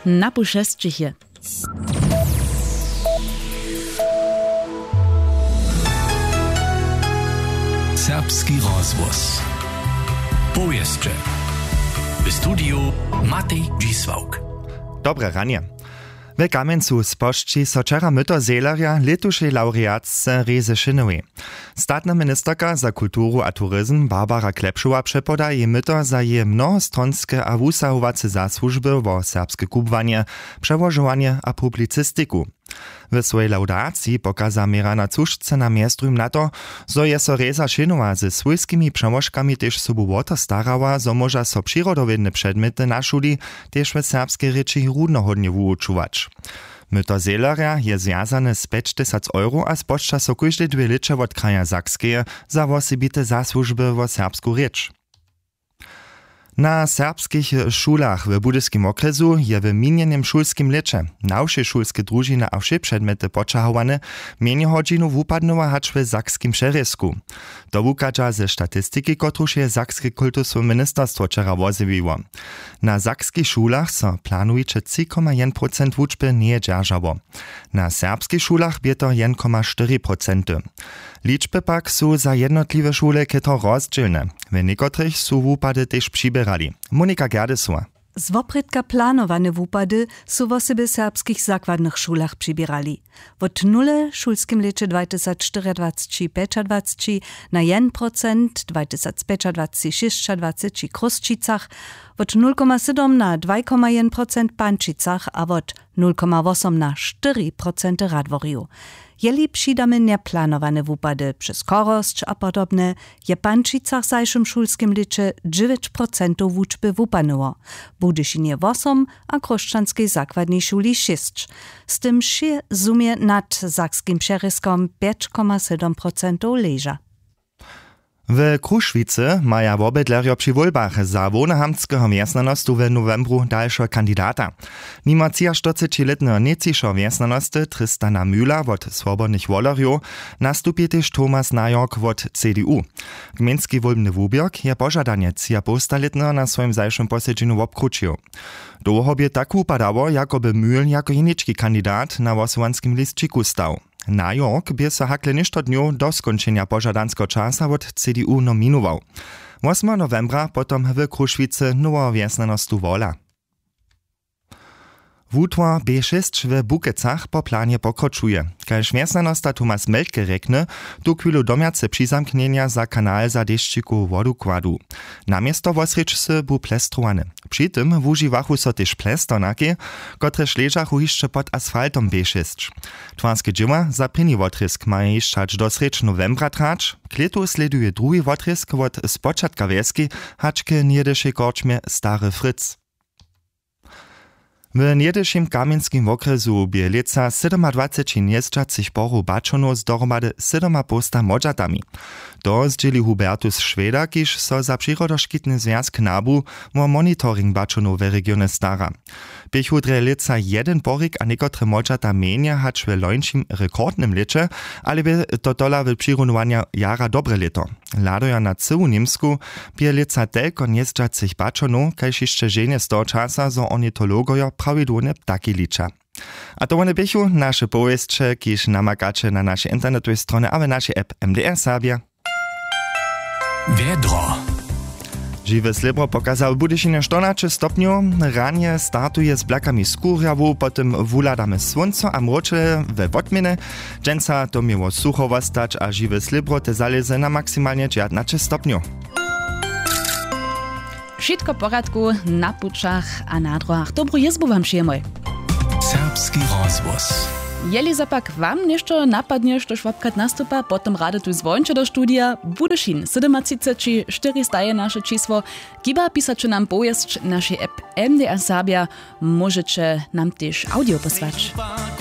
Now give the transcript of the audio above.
na puszeszczychie. Serbski rozvoz. Powieszcze. W studiu Matej Dzisłauk. Dobre ranie. W Kamieńcu spošči so včera myto zelaria letušej laureatce Reze Šinowej. Statna ministerka za kulturu a turizm Barbara Klepšova přepoda jej myto za je mnohostronske a wusahovace zasłużby wo serbske kubwanie, przełożowanie a publicystyku. W swojej laudacji pokaza Mirana Cuszce na miestrum na to, zo je so Reza Šinova ze swojskimi przemożkami też sobu woto starała, zo może so przyrodowiedne przedmety na szuli też w serbskiej rzeczy równohodnie wuczuwać. Myto zelaria je związane z 50 euro a spočta so każde 2 licze od kraja Sakskeje za wosebite zasłużby wo serbsku rzecz. Na serbskich šulach w Budyskim okresu je w minjenym šulskim leče nawsze šulske družine a vše předmety počahowane mjenje hodźinu wupadnowa hacz w sakskim šeresku. To wukađa ze statystiki, kotruž je sakske kultusno ministerstwo včera wozewiło. Na sakskich šulach so planujče 3,1% wučby nie dzierżało. Na serbskich šulach bie to 1,4%. Liczby pak su za jednotliwe šule keto rozdźělne. W niekotrych su wupady też přibierali. Monika Gerdesua. Zwopredka planowane wupady su w sobie serbskich zakładnych szulach przybierali. Od nule szulskim lecze 2024-2025 na 1%, 2025-2026 w Kruszczycach, od 0,7 na 2,1% Pančicach, a od 0,8 na 4% Radworju. Jeli přidamy neplanowane wupady przez Korosć a podobne, je Pančicach zajszym szulskim lecze 9% wuczby wupanuło, Budyszynie 8 a Kruszczanskiej zakładnej szuli 6. Z tym się zumie nad sakskim przereskom 5,7% leża. W Kruszwicy maja wobydlerjo przy wolbach za wonohamtskeho wjesnanostu w novembru dalszego kandidata. Mimo 40-letnego nieciszo wjesnanosty Tristana Müller od Swobodnych Wolerjów nastupi też Thomas Najok od CDU. Gminski wolbny wubiorg je pożadanie 40-letnego na swoim zajszym posiedzeniu obkručił. Długo by tak upadało, jakoby Mühl jako jeniczki kandidat na wosowanskim listčiku stał. Najok by so hakle ništo dniu do skończenia pożadanskiego czasa od CDU nominował. 8 novembra potom w Kruszwicy nowo wjesnanostu wola. Wutwar B6 w Bukecach po planie pokroczuje. Kaž wjesnanosta Tomas Melke rekne, tu chwilu domiace přizamknienia za kanal za dešćiku wodu kładu. Namiesto wosrečsy bu plestrowany. Przy tym wužiwachu so też plestonaki, kotrež ležachu jeszcze pod asfaltom B6. Twarskie dzieła za pryni wotrysk mają jeszcze do srecz novembra trać. Kletu sleduje drugi wotrysk od spočatka wieski, haczke niedešej korčmie Stary Fritz. W niedešim kamieńskim okresu bie leca 27 jeżdżacych porów baczonów z dohromady 7,5 modżatami. To zdzieli Hubertus Szweda, kiż so za przyrodoszkitny związk NABU mo monitoring baczonów w regionie stara. Piechudre leca jeden porik a niekotre modżata menia hacz w lończym rekordnym lecze, ale by to dola w przyrunowania jara dobre leto. Ladoja na cyłu Niemsku bie leca telko jeżdżacych baczonów, kaž jeszcze żenie z toho czasa zo ornitologojo prawidłowne ptaki licza. A to one bychu nasze powieszcze, kiż namakacze na naszej internetowej stronie, a w naszej app MDR Serbia. Wiedro. Žiwe slibro pokazał Budyszynie 14 stopniu, ranie startuje z blakami skórjawu, potem wuladamy słońco a mrocze we wotmiene, dżęca to miło suchowa stać, a žiwe slibro te zalezy na maksymalnie 19 stopniu. Wszystko w porządku na puczach a na drogach. Dobrą jezbu wam przyjemoj. Serbski rozvoz. Jeli zapak wam nešto napadnie, što švapkat nastupa, potom rade tu zvonče do studia Budyšin 37 400 naše číslo. Giba pisače nam pojezd naszej app MDR Serbia, możecie nam też audio posłać.